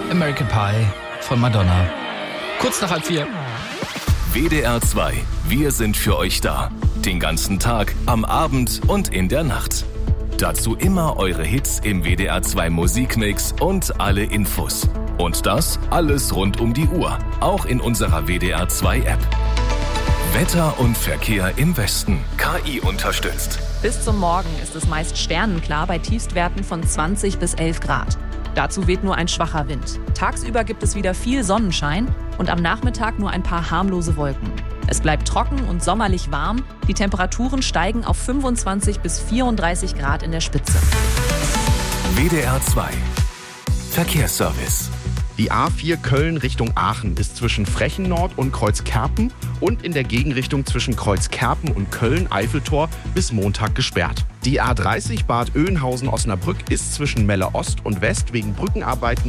American Pie von Madonna. Kurz nach 3:30. WDR 2. Wir sind für euch da. Den ganzen Tag, am Abend und in der Nacht. Dazu immer eure Hits im WDR 2 Musikmix und alle Infos. Und das alles rund um die Uhr. Auch in unserer WDR 2 App. Wetter und Verkehr im Westen. KI unterstützt. Bis zum Morgen ist es meist sternenklar bei Tiefstwerten von 20 bis 11 Grad. Dazu weht nur ein schwacher Wind. Tagsüber gibt es wieder viel Sonnenschein und am Nachmittag nur ein paar harmlose Wolken. Es bleibt trocken und sommerlich warm. Die Temperaturen steigen auf 25 bis 34 Grad in der Spitze. WDR 2. Verkehrsservice. Die A4 Köln Richtung Aachen ist zwischen Frechen-Nord und Kreuzkerpen und in der Gegenrichtung zwischen Kreuzkerpen und Köln-Eiffeltor bis Montag gesperrt. Die A30 Bad Oeynhausen-Osnabrück ist zwischen Melle Ost und West wegen Brückenarbeiten